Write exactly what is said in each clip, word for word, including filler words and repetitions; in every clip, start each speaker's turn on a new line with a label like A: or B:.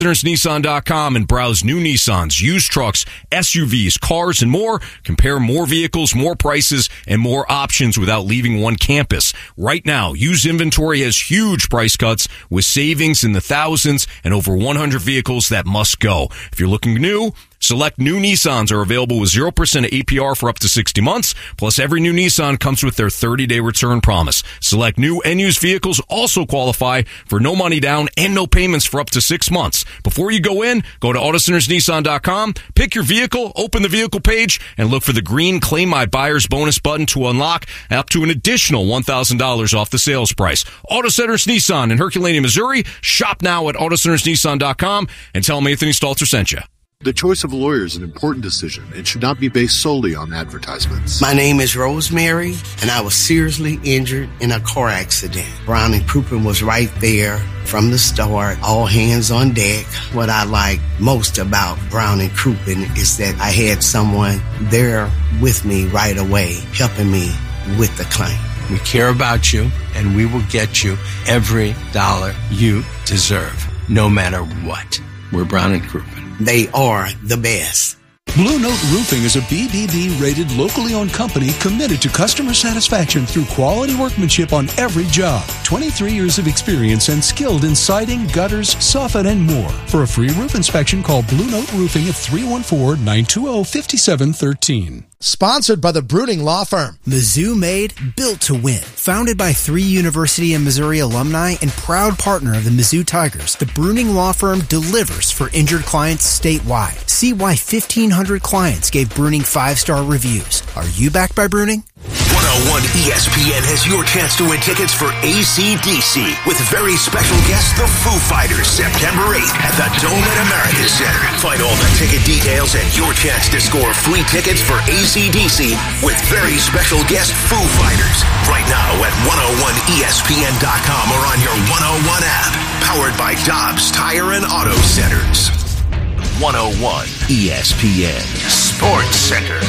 A: Nissan dot com and browse new Nissans, used trucks, S U Vs, cars, and more. Compare more vehicles, more prices, and more options without leaving one campus. Right now, used inventory has huge price cuts with savings in the thousands and over one hundred vehicles that must go. If you're looking new, select new Nissans are available with zero percent A P R for up to sixty months. Plus, every new Nissan comes with their thirty-day return promise. Select new and used vehicles also qualify for no money down and no payments for up to six months. Before you go in, go to Auto Centers Nissan dot com, pick your vehicle, open the vehicle page, and look for the green Claim My Buyer's Bonus button to unlock up to an additional one thousand dollars off the sales price. Auto Centers Nissan in Herculaneum, Missouri. Shop now at Auto Centers Nissan dot com and tell them Anthony Stalter sent you.
B: The choice of a lawyer is an important decision and should not be based solely on advertisements.
C: My name is Rosemary, and I was seriously injured in a car accident. Brown and Crouppen was right there from the start, all hands on deck. What I like most about Brown and Crouppen is that I had someone there with me right away, helping me with the claim.
D: We care about you, and we will get you every dollar you deserve, no matter what. We're Brown and Crouppen.
C: They are the best.
E: Blue Note Roofing is a B B B-rated, locally owned company committed to customer satisfaction through quality workmanship on every job. twenty-three years of experience and skilled in siding, gutters, soffit, and more. For a free roof inspection, call Blue Note Roofing at three one four, nine two zero, five seven one three.
F: Sponsored by the Bruning Law Firm.
G: Mizzou made, built to win. Founded by three University of Missouri alumni and proud partner of the Mizzou Tigers, the Bruning Law Firm delivers for injured clients statewide. See why fifteen hundred clients gave Bruning five-star reviews. Are you backed by Bruning?
H: one oh one E S P N has your chance to win tickets for A C D C with very special guest, the Foo Fighters, September eighth at the Dome at America Center. Find all the ticket details and your chance to score free tickets for A C D C with very special guest, Foo Fighters. Right now at one oh one E S P N dot com or on your one oh one app. Powered by Dobbs Tire and Auto Centers. one oh one E S P N Sports Center.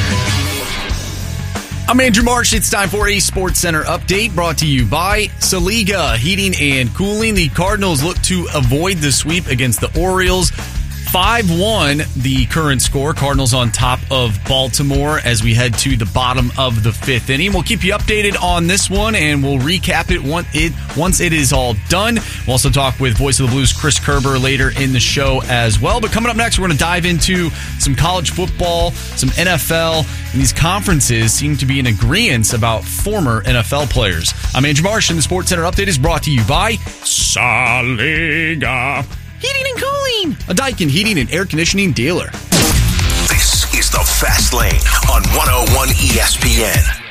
I: I'm Andrew Marsh. It's time for a Sports Center update brought to you by Saliga Heating and Cooling. The Cardinals look to avoid the sweep against the Orioles. five one, the current score. Cardinals on top of Baltimore as we head to the bottom of the fifth inning. We'll keep you updated on this one, and we'll recap it once it, once it is all done. We'll also talk with Voice of the Blues Chris Kerber later in the show as well. But coming up next, we're going to dive into some college football, some N F L, and these conferences seem to be in agreement about former N F L players. I'm Andrew Marsh, and the Sports Center update is brought to you by Saliga Heating and Cooling, a Daikin heating and air conditioning dealer.
H: This is the Fast Lane on one oh one E S P N.